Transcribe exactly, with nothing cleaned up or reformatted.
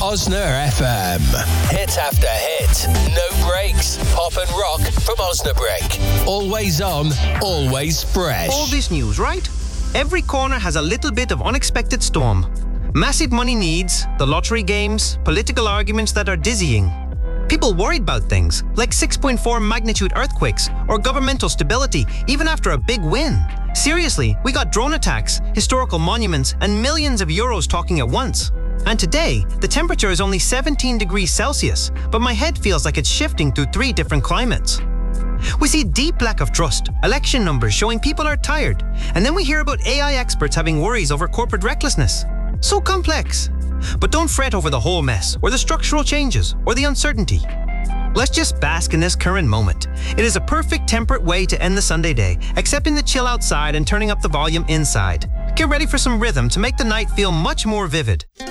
Osna F M. Hit after hit. No breaks. Pop and rock from Osnabrück. Always on, always fresh. All this news, right? Every corner has a little bit of unexpected storm. Massive money needs, the lottery games, political arguments that are dizzying. People worried about things like six point four magnitude earthquakes or governmental stability even after a big win. Seriously, we got drone attacks, historical monuments, and millions of euros talking at once. And today, the temperature is only seventeen degrees Celsius, but my head feels like it's shifting through three different climates. We see deep lack of trust, election numbers showing people are tired, and then we hear about A I experts having worries over corporate recklessness. So complex. But don't fret over the whole mess, or the structural changes, or the uncertainty. Let's just bask in this current moment. It is a perfect temperate way to end the Sunday day, accepting the chill outside and turning up the volume inside. Get ready for some rhythm to make the night feel much more vivid.